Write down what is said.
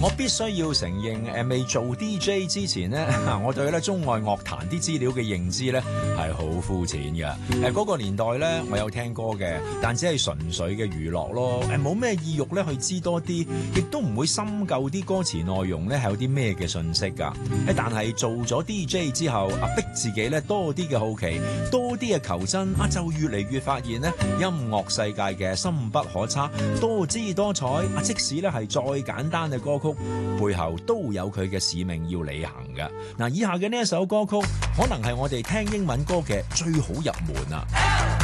我必須要承認，未做 DJ 之前咧，我對咧中外樂壇啲資料嘅認知咧係好膚淺嘅。嗰個年代咧，我有聽歌嘅，但只係純粹嘅娛樂咯。冇咩意欲咧去知多啲，亦都唔會深究啲歌詞內容咧係有啲咩嘅信息㗎。但係做咗 DJ 之後，逼自己咧多啲嘅好奇，多啲嘅求真，就越嚟越發現咧音樂世界嘅深不可測，多姿多彩。即使咧係再簡單嘅歌曲，背後都有佢嘅使命要履行嘅。嗱，以下嘅呢一首歌曲，可能係我哋聽英文歌嘅最好入門啊！